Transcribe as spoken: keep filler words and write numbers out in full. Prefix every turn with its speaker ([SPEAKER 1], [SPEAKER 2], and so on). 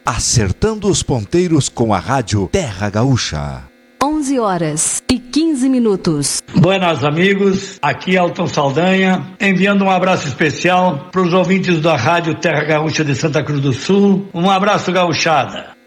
[SPEAKER 1] acertando os ponteiros com a rádio Terra Gaúcha.
[SPEAKER 2] onze horas e quinze minutos.
[SPEAKER 3] Buenas amigos, aqui Elton Saldanha, enviando um abraço especial para os ouvintes da rádio Terra Gaúcha de Santa Cruz do Sul. Um abraço, gauchada.